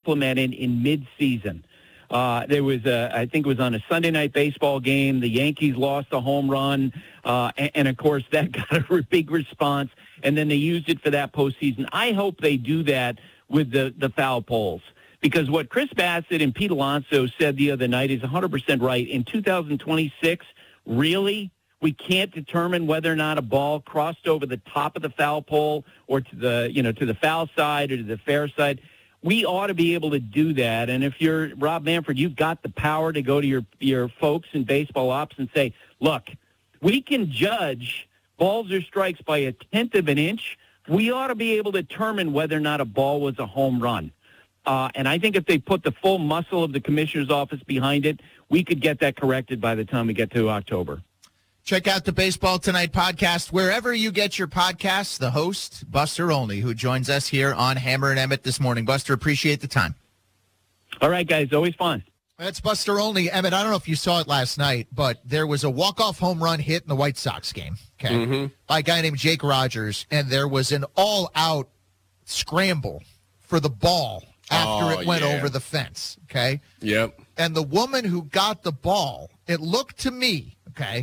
implemented in mid-season. There was I think it was on a Sunday night baseball game. The Yankees lost a home run, and of course that got a big response. And then they used it for that postseason. I hope they do that with the foul poles, because what Chris Bassett and Pete Alonso said the other night is 100% right. In 2026, really, we can't determine whether or not a ball crossed over the top of the foul pole or to the foul side or to the fair side. We ought to be able to do that. And if you're Rob Manfred, you've got the power to go to your folks in baseball ops and say, look, we can judge balls or strikes by a tenth of an inch. We ought to be able to determine whether or not a ball was a home run. And I think if they put the full muscle of the commissioner's office behind it, we could get that corrected by the time we get to October. Check out the Baseball Tonight podcast wherever you get your podcasts. The host, Buster Olney, who joins us here on Hammer and Emmett this morning. Buster, appreciate the time. All right, guys. Always fun. That's Buster Olney. Emmett, I don't know if you saw it last night, but there was a walk-off home run hit in the White Sox game, by a guy named Jake Rogers, and there was an all-out scramble for the ball after it went over the fence, okay? Yep. And the woman who got the ball, it looked to me,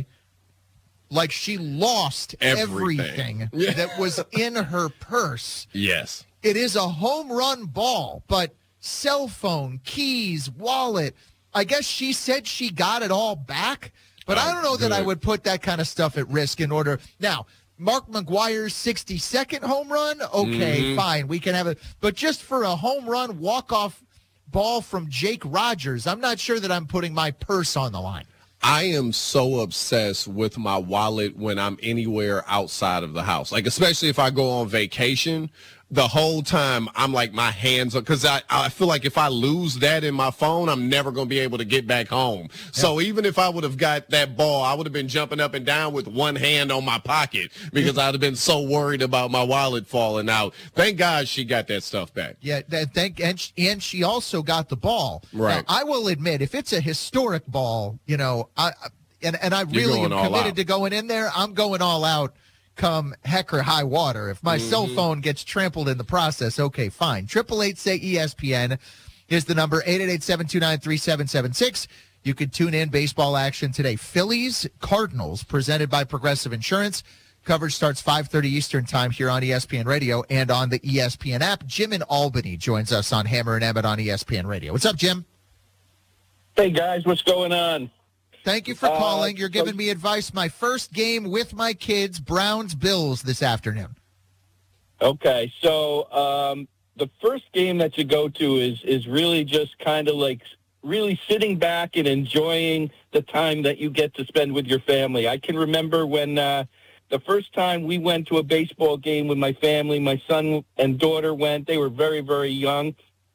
like she lost everything that was in her purse. Yes. It is a home run ball, but cell phone, keys, wallet, I guess she said she got it all back, but I don't know that I would put that kind of stuff at risk in order. Now, Mark McGwire's 62nd home run, fine, we can have it. But just for a home run walk-off ball from Jake Rogers, I'm not sure that I'm putting my purse on the line. I am so obsessed with my wallet when I'm anywhere outside of the house. Like, especially if I go on vacation, the whole time I'm like my hands are, because I feel like if I lose that in my phone, I'm never going to be able to get back home. Yep. So even if I would have got that ball, I would have been jumping up and down with one hand on my pocket because I'd have been so worried about my wallet falling out. Thank God she got that stuff back. Yeah, and she also got the ball. Right. Now, I will admit, if it's a historic ball, I really am committed to going in there. I'm going all out. Come heck or high water. If my cell phone gets trampled in the process, okay, fine. 888-SAY-ESPN is the number, 888-729-3776. You could tune in baseball action today. Phillies, Cardinals, presented by Progressive Insurance. Coverage starts 5:30 Eastern time here on ESPN Radio and on the ESPN app. Jim in Albany joins us on Hammer and Emmett on ESPN Radio. What's up, Jim? Hey, guys, what's going on? Thank you for calling. You're giving me advice. My first game with my kids, Browns-Bills this afternoon. Okay, so the first game that you go to is really just kind of like really sitting back and enjoying the time that you get to spend with your family. I can remember when the first time we went to a baseball game with my family, my son and daughter went. They were very, very young.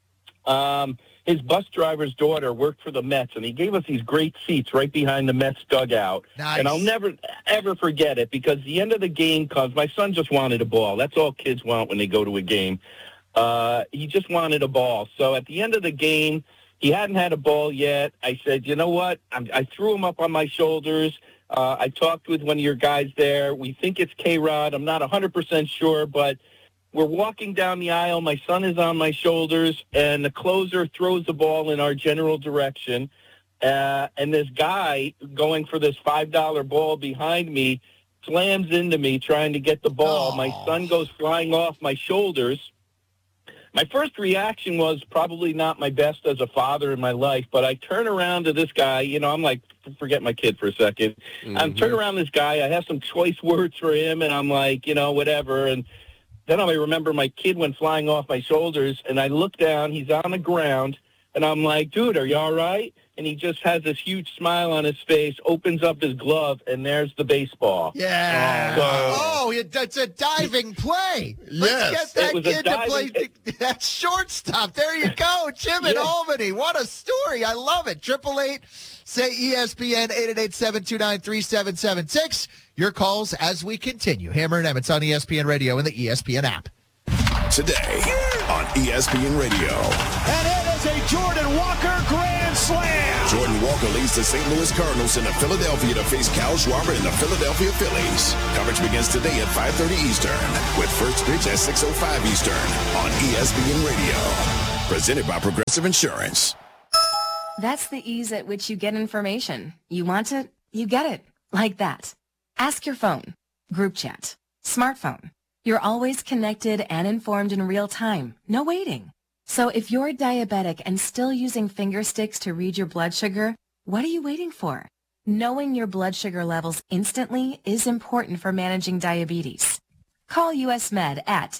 His bus driver's daughter worked for the Mets, and he gave us these great seats right behind the Mets dugout. Nice. And I'll never, ever forget it, because the end of the game comes. My son just wanted a ball. That's all kids want when they go to a game. He just wanted a ball. So at the end of the game, he hadn't had a ball yet. I said, you know what? I threw him up on my shoulders. I talked with one of your guys there. We think it's K-Rod. I'm not 100% sure, but we're walking down the aisle. My son is on my shoulders, and the closer throws the ball in our general direction. And this guy going for this $5 ball behind me slams into me trying to get the ball. Oh. My son goes flying off my shoulders. My first reaction was probably not my best as a father in my life, but I turn around to this guy. I'm like, forget my kid for a second. I'm turning around this guy. I have some choice words for him, and I'm like, whatever. And then I remember my kid went flying off my shoulders, and I look down. He's on the ground, and I'm like, dude, are you all right? And he just has this huge smile on his face, opens up his glove, and there's the baseball. Yeah. It's a diving play. Let's get that kid to play that shortstop. There you go. Jim in Albany. What a story. I love it. 888-SAY-ESPN, 888-729-3776. Your calls as we continue. Hammer and Emmett's on ESPN Radio and the ESPN app. Today on ESPN Radio. And it is a Jordan Walker grand slam. Jordan Walker leads the St. Louis Cardinals into Philadelphia to face Kyle Schwarber and the Philadelphia Phillies. Coverage begins today at 5:30 Eastern with first pitch at 6:05 Eastern on ESPN Radio. Presented by Progressive Insurance. That's the ease at which you get information. You want it, you get it. Like that. Ask your phone. Group chat. Smartphone. You're always connected and informed in real time. No waiting. So if you're diabetic and still using finger sticks to read your blood sugar, what are you waiting for? Knowing your blood sugar levels instantly is important for managing diabetes. Call US Med at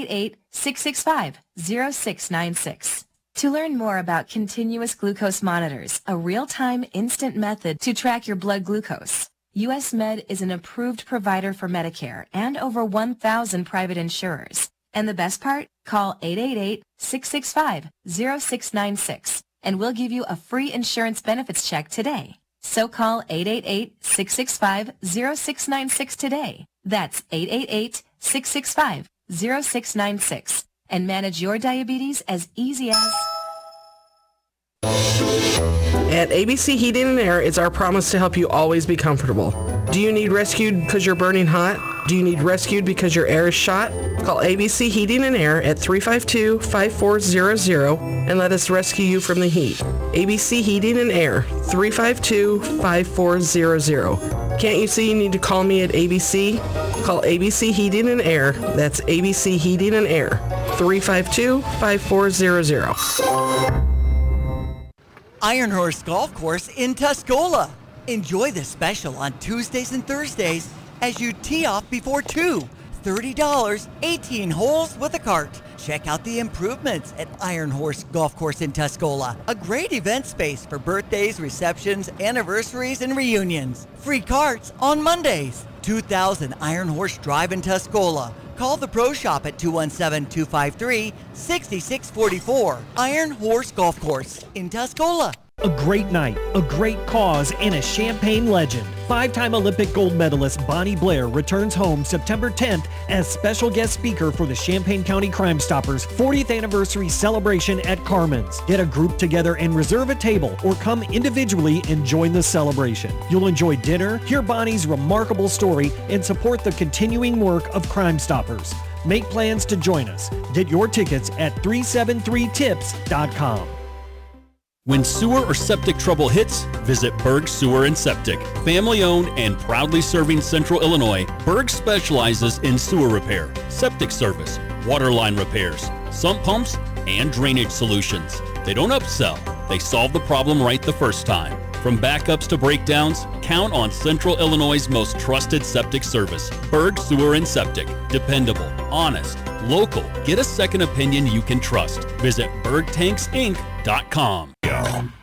888-665-0696. To learn more about continuous glucose monitors, a real-time instant method to track your blood glucose, US Med is an approved provider for Medicare and over 1,000 private insurers. And the best part? Call 888-665-0696 and we'll give you a free insurance benefits check today. So call 888-665-0696 today. That's 888-665-0696 and manage your diabetes as easy as... At ABC Heating and Air, it's our promise to help you always be comfortable. Do you need rescued because you're burning hot? Do you need rescued because your air is shot? Call ABC Heating and Air at 352-5400 and let us rescue you from the heat. ABC Heating and Air, 352-5400. Can't you see you need to call me at ABC? Call ABC Heating and Air. That's ABC Heating and Air, 352-5400. Iron Horse Golf Course in Tuscola. Enjoy the special on Tuesdays and Thursdays as you tee off before 2. $30, 18 holes with a cart. Check out the improvements at Iron Horse Golf Course in Tuscola. A great event space for birthdays, receptions, anniversaries, and reunions. Free carts on Mondays. 2000 Iron Horse Drive in Tuscola. Call the Pro Shop at 217-253-6644. Iron Horse Golf Course in Tuscola. A great night, a great cause, and a Champaign legend. 5-time Olympic gold medalist Bonnie Blair returns home September 10th as special guest speaker for the Champaign County Crime Stoppers 40th anniversary celebration at Carmen's. Get a group together and reserve a table or come individually and join the celebration. You'll enjoy dinner, hear Bonnie's remarkable story, and support the continuing work of Crime Stoppers. Make plans to join us. Get your tickets at 373tips.com. When sewer or septic trouble hits, visit Berg Sewer and Septic. Family-owned and proudly serving Central Illinois, Berg specializes in sewer repair, septic service, water line repairs, sump pumps, and drainage solutions. They don't upsell. They solve the problem right the first time. From backups to breakdowns, count on Central Illinois' most trusted septic service. Berg Sewer and Septic. Dependable, honest, local. Get a second opinion you can trust. Visit BergTanksInc.com.